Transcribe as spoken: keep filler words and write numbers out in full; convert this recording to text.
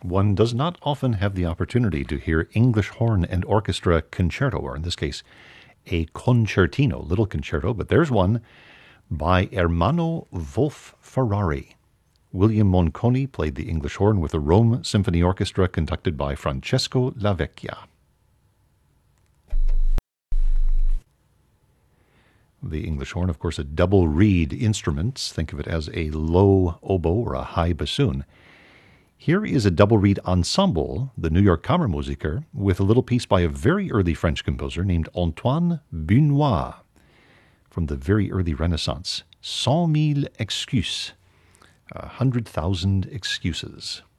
One does not often have the opportunity to hear English horn and orchestra concerto, or in this case, a concertino, little concerto, but there's one by Ermanno Wolf Ferrari. William Monconi played the English horn with the Rome Symphony Orchestra conducted by Francesco Lavecchia. The English horn, of course, a double reed instrument. Think of it as a low oboe or a high bassoon. Here is a double reed ensemble, the New York Kammermusiker, with a little piece by a very early French composer named Antoine Bunois from the very early Renaissance. Cent mille excuses, a hundred thousand excuses.